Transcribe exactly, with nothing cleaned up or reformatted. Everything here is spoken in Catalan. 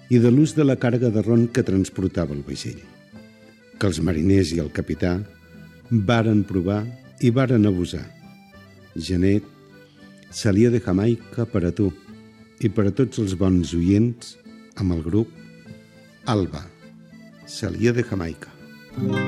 i de l'ús de la càrrega de ron que transportava el vaixell, que els mariners i el capità varen provar i varen abusar. Genet, Salia de Jamaica per a tu i per a tots els bons oients amb el grup Alba, Salia de Jamaica.